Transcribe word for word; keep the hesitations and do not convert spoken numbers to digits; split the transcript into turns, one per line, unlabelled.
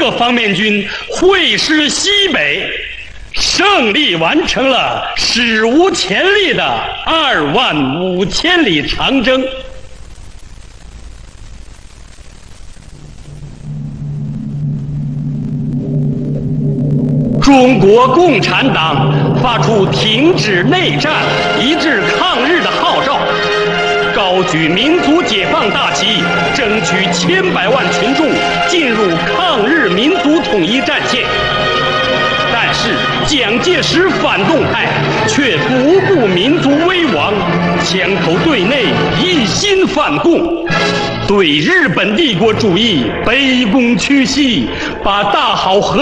国方面军会师西北，胜利完成了史无前例的二万五千里长征。中国共产党发出停止内战、一致抗日的号召，高举民族解放大旗，争取千百万群众进入抗日民族统一战线。但是蒋介石反动派却不顾民族危亡，枪口对内，一心反共，对日本帝国主义卑躬屈膝，把大好河